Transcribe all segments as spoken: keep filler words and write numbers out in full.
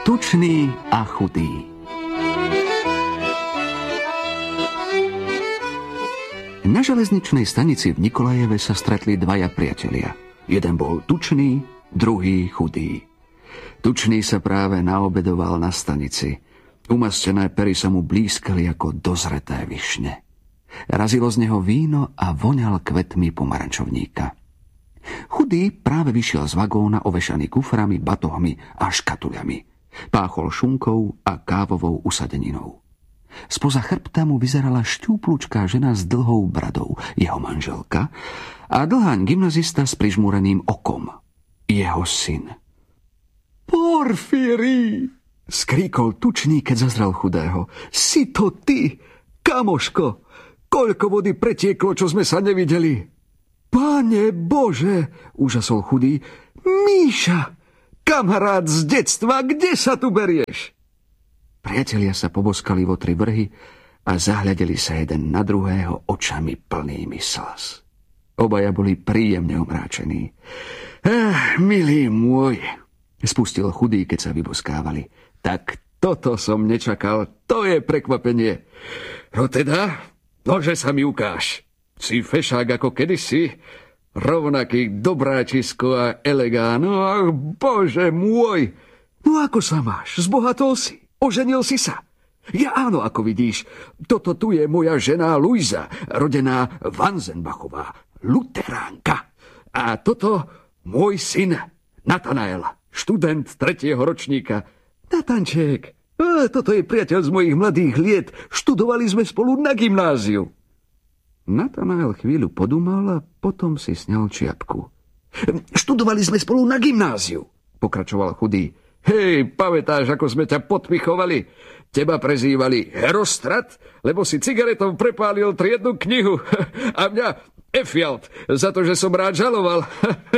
Tučný a chudý. Na železničnej stanici v Nikolajeve sa stretli dvaja priatelia. Jeden bol tučný, druhý chudý. Tučný sa práve naobedoval na stanici. Umastené pery sa mu blízkali ako dozreté višne. Razilo z neho víno a voňal kvetmi pomarančovníka. Chudý práve vyšiel z vagóna ovešaný kuframi, batohmi a škatuľami. Páchol šunkou a kávovou usadeninou. Spoza chrbta mu vyzerala šťúplučká žena s dlhou bradou, jeho manželka, a dlháň gymnazista s prižmúreným okom, jeho syn. Porfíry! Skríkol tučný, keď zazrel chudého. Si to ty, kamoško! Koľko vody pretieklo, čo sme sa nevideli! Pane Bože! Úžasol chudý. Míša! Kamarát z detstva, kde sa tu berieš? Priatelia sa poboskali vo tri vrhy a zahľadeli sa jeden na druhého očami plnými slz. Obaja boli príjemne omráčení. Eh, milý môj, spustil chudý, keď sa vyboskávali. Tak toto som nečakal, to je prekvapenie. No teda, nože sa mi ukáž. Si fešák ako kedysi, rovnaký dobráčisko a elegán. Ach, Bože môj! No ako sa máš? Zbohatol si? Oženil si sa? Ja áno, ako vidíš. Toto tu je moja žena Luisa, rodená Vanzenbachová, luteránka. A toto môj syn Natanael, študent tretieho ročníka. Natanček, toto je priateľ z mojich mladých liet. Študovali sme spolu na gymnáziu. Natanael chvíľu podúmal a potom si sňal čiapku. Študovali sme spolu na gymnáziu, pokračoval chudý. Hej, pamätáš, ako sme ťa podpichovali? Teba prezývali Herostrat, lebo si cigaretou prepálil triednu knihu. A mňa Efjalt, za to, že som rád žaloval.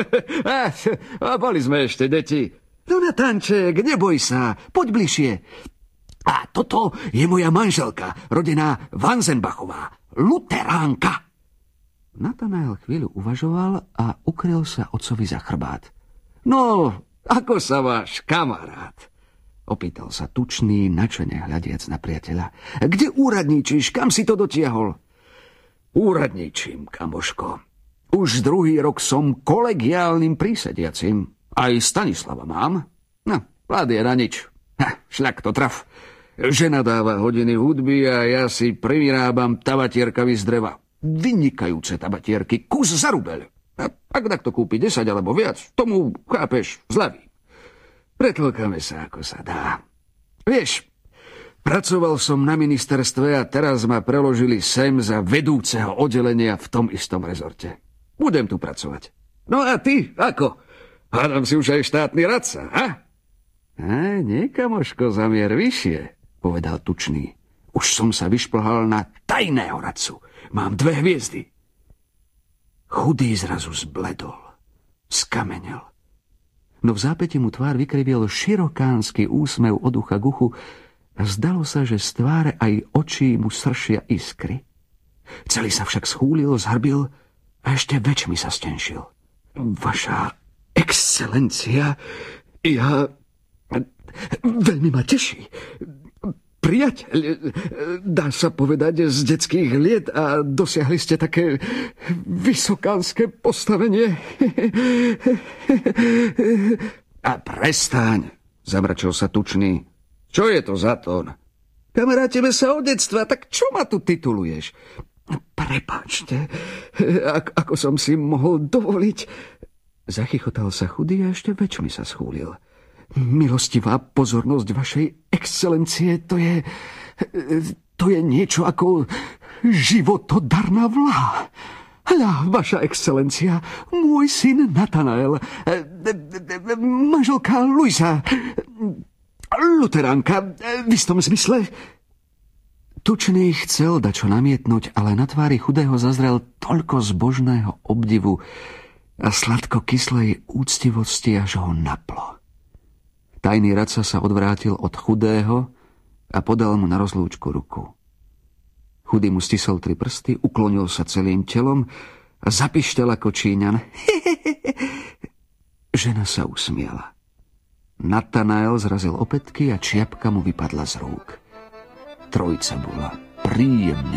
A boli sme ešte deti. No Natanček, neboj sa, poď bližšie. A toto je moja manželka, rodená Vanzenbachová, luteránka. Natanael chvíľu uvažoval a ukryl sa otcovi za chrbát. No, ako sa máš, kamarát? Opýtal sa tučný, načene hľadiac na priateľa. Kde úradníčiš? Kam si to dotiahol? Úradníčim, kamoško. Už druhý rok som kolegiálnym prísediacim. Aj Stanislava mám. No, vlád je na nič. Ha, šľak to traf. Žena dáva hodiny hudby a ja si privyrábam tabatierkavy z dreva. Vynikajúce tabatierky, kus za rubeľ. A ak takto kúpi desať alebo viac, tomu, chápeš, zľaví. Pretlkáme sa, ako sa dá. Vieš, pracoval som na ministerstve a teraz ma preložili sem za vedúceho oddelenia v tom istom rezorte. Budem tu pracovať. No a ty, ako? Hádam si už aj štátny radca, ha? Á, nie, kamoško, zamier vyššie, povedal tučný. Už som sa vyšplhal na tajného radcu. Mám dve hviezdy. Chudý zrazu zbledol. Skamenel. No v zápäti mu tvár vykrivil širokánsky úsmev od ucha k uchu a zdalo sa, že z tváre aj očí mu sršia iskry. Celý sa však schúlil, zhrbil a ešte väčšmi sa stenšil. Vaša excelencia, ja... veľmi ma teší. Priateľ, dá sa povedať, z detských liet a dosiahli ste také vysokánske postavenie. A prestaň, zamračil sa tučný. Čo je to za tón? Kamarátime sa od detstva, tak čo ma tu tituluješ? Prepáčte, ak, ako som si mohol dovoliť. Zachychotal sa chudý a ešte väčšmi sa schúlil. Milostivá pozornosť vašej excelencie, to je... to je niečo ako životodarná vláha. Hľa, vaša excelencia, môj syn Natanael, manželka Luisa, luteránka, v istom zmysle. Tučný chcel dačo namietnúť, ale na tvári chudého zazrel toľko zbožného obdivu a sladko-kyslej úctivosti, až ho naplo. Tajný radca sa odvrátil od chudého a podal mu na rozlúčku ruku. Chudý mu stisol tri prsty, uklonil sa celým telom a zapišťal ako Číňan. Žena sa usmiala. Natanael zrazil opätky a čiapka mu vypadla z rúk. Trojca bola príjemne